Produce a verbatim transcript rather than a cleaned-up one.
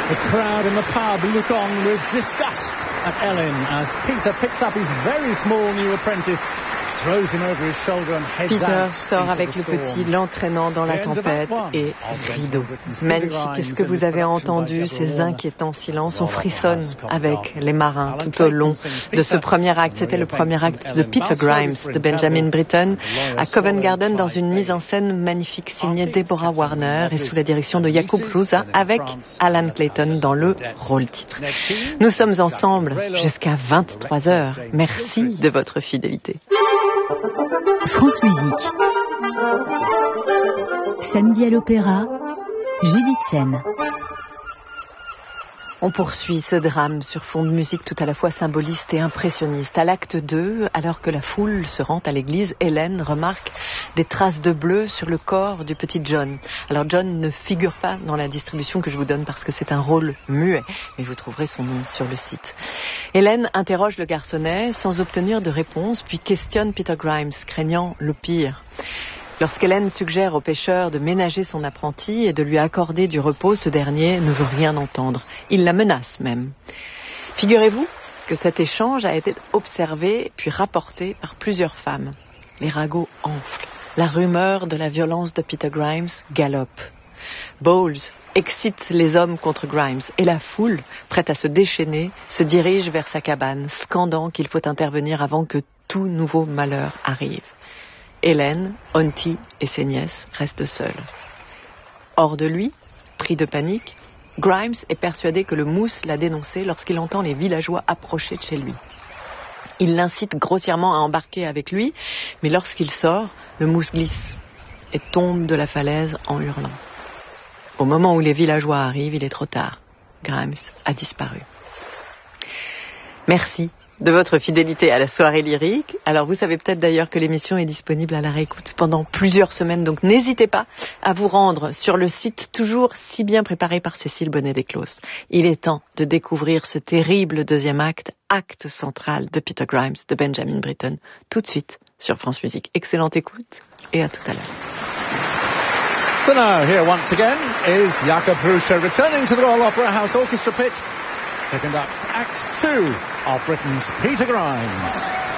The crowd in the pub look on with disgust at Ellen as Peter picks up his very small new apprentice, throws him over his shoulder and heads Peter out sort avec le petit, l'entraînant dans la tempête et rideau. Magnifique. Est-ce que vous avez entendu ces inquiétants silences? On frissonne avec les marins tout au long de ce premier acte. C'était le premier acte de Peter Grimes de Benjamin Britten à Covent Garden dans une mise en scène magnifique signée Deborah Warner et sous la direction de Jakub Hrusa avec Alan Clayton dans le rôle titre. Nous sommes ensemble jusqu'à vingt-trois heures. Merci de votre fidélité. France Musique. Samedi à l'Opéra, Judith Chen. On poursuit ce drame sur fond de musique tout à la fois symboliste et impressionniste. À l'acte deux, alors que la foule se rend à l'église, Hélène remarque des traces de bleu sur le corps du petit John. Alors John ne figure pas dans la distribution que je vous donne parce que c'est un rôle muet, mais vous trouverez son nom sur le site. Hélène interroge le garçonnet sans obtenir de réponse, puis questionne Peter Grimes, craignant le pire. Lorsqu'Hélène suggère au pêcheur de ménager son apprenti et de lui accorder du repos, ce dernier ne veut rien entendre. Il la menace même. Figurez-vous que cet échange a été observé puis rapporté par plusieurs femmes. Les ragots enflent. La rumeur de la violence de Peter Grimes galope. Bowles excite les hommes contre Grimes et la foule, prête à se déchaîner, se dirige vers sa cabane, scandant qu'il faut intervenir avant que tout nouveau malheur arrive. Hélène, Auntie et ses nièces restent seules. Hors de lui, pris de panique, Grimes est persuadé que le mousse l'a dénoncé lorsqu'il entend les villageois approcher de chez lui. Il l'incite grossièrement à embarquer avec lui, mais lorsqu'il sort, le mousse glisse et tombe de la falaise en hurlant. Au moment où les villageois arrivent, il est trop tard. Grimes a disparu. Merci de votre fidélité à la soirée lyrique. Alors vous savez peut-être d'ailleurs que l'émission est disponible à la réécoute pendant plusieurs semaines, donc n'hésitez pas à vous rendre sur le site toujours si bien préparé par Cécile Bonnet-Descloses. Il est temps de découvrir ce terrible deuxième acte, acte central de Peter Grimes de Benjamin Britten, tout de suite sur France Musique. Excellente écoute et à tout à l'heure. So now, here once again is Jakub Hrusa returning to the Royal Opera House Orchestra pit to conduct Act Two of Britain's Peter Grimes.